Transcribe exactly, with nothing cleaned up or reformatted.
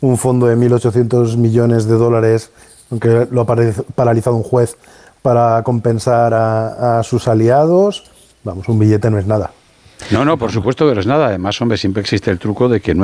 un fondo de mil ochocientos millones de dólares, aunque lo ha paralizado un juez para compensar a, a sus aliados. Vamos, un billete no es nada. No, no, por supuesto que no es nada. Además, hombre, siempre existe el truco de que no